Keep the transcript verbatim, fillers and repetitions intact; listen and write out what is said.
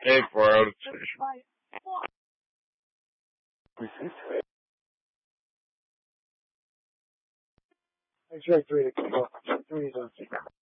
Hey, four out of X-ray three to control. Three is on.